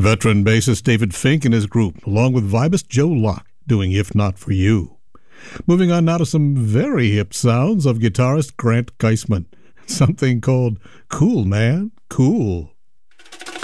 Veteran bassist David Fink and his group, along with vibist Joe Locke, doing If Not For You. Moving on now to some very hip sounds of guitarist Grant Geisman. Something called Cool Man, Cool.